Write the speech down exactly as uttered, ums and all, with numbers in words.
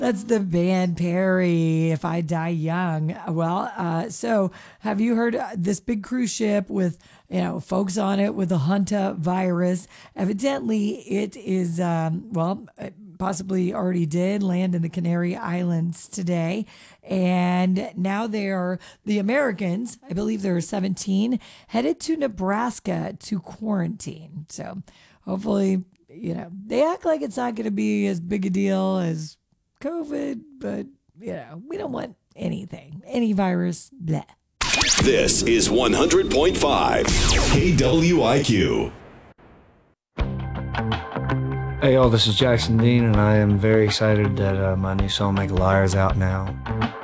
That's the band Perry, If I Die Young. Well, uh, so have you heard uh, this big cruise ship with, you know, folks on it with the Hunta virus? Evidently, it is, um, well, it possibly already did land in the Canary Islands today. And now they are, the Americans, I believe there are seventeen, headed to Nebraska to quarantine. So hopefully, you know, they act like it's not going to be as big a deal as COVID, but, you know, we don't want anything, any virus, blah. This is one hundred point five K W I Q. Hey, y'all, this is Jackson Dean, and I am very excited that uh, my new song, Make a Liar, is out now.